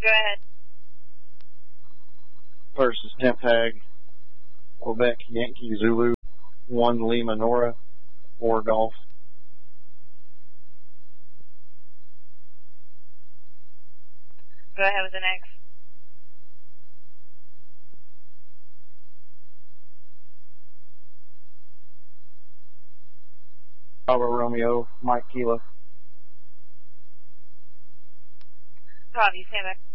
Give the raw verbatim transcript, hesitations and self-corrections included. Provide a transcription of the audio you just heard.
Go ahead. Versus Tempag, Quebec Yankee Zulu, one Lima Nora, four Golf. Go ahead with the next. Bravo Romeo, Mike Kilo. Copy, stand by.